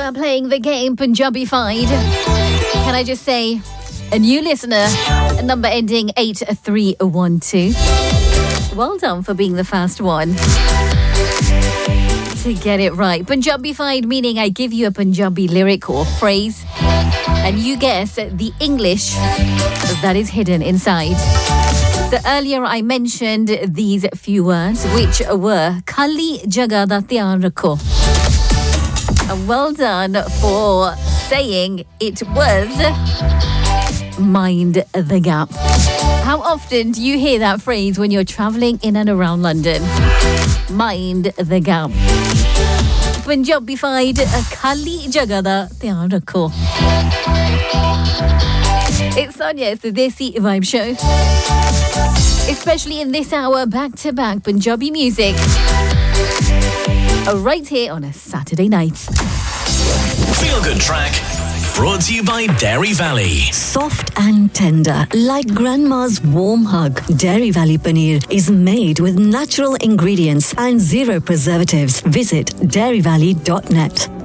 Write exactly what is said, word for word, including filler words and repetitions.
are playing the game Punjabified. Can I just say, a new listener, a number ending eight three one two. Well done for being the first one to get it right. Punjabified meaning I give you a Punjabi lyric or phrase and you guess the English that is hidden inside. So earlier I mentioned these few words, which were Khali Jagah da Dhyan Rakho. Well done for saying it was Mind the Gap. How often do you hear that phrase when you're travelling in and around London? Mind the Gap. Punjabified, Khali Jagah da Dhyan Rakho. It's Sonia, it's the Desi Vibe Show. Especially in this hour, back-to-back Punjabi music. Right here on a Saturday night. Feel Good Track, brought to you by Dairy Valley. Soft and tender, like grandma's warm hug. Dairy Valley Paneer is made with natural ingredients and zero preservatives. Visit dairy valley dot net.